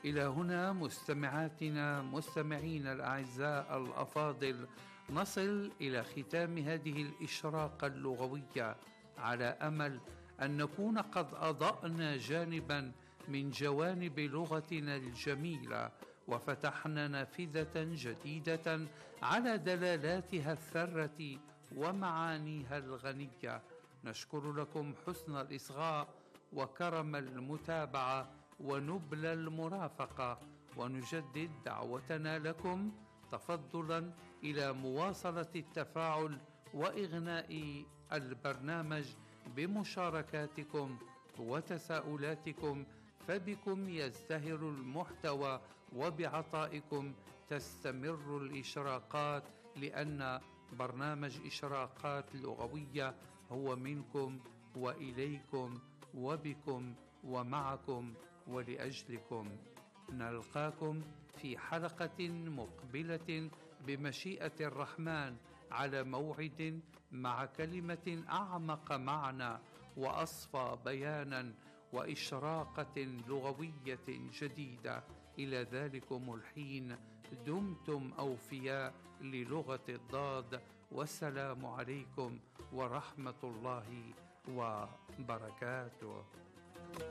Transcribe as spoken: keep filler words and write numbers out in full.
إلى هنا مستمعاتنا مستمعينا الأعزاء الأفاضل نصل إلى ختام هذه الإشراقة اللغوية، على أمل أن نكون قد أضأنا جانبا من جوانب لغتنا الجميلة وفتحنا نافذة جديدة على دلالاتها الثرة ومعانيها الغنية. نشكر لكم حسن الإصغاء وكرم المتابعة ونبل المرافقة، ونجدد دعوتنا لكم تفضلا إلى مواصلة التفاعل وإغناء البرنامج بمشاركاتكم وتساؤلاتكم، فبكم يزدهر المحتوى وبعطائكم تستمر الإشراقات، لأن برنامج إشراقات لغوية هو منكم وإليكم وبكم ومعكم ولأجلكم. نلقاكم في حلقة مقبلة بمشيئة الرحمن على موعد مع كلمة أعمق معنى وأصفى بيانا وإشراقة لغوية جديدة. إلى ذلكم الحين دمتم أوفياء للغة الضاد، والسلام عليكم ورحمة الله وبركاته.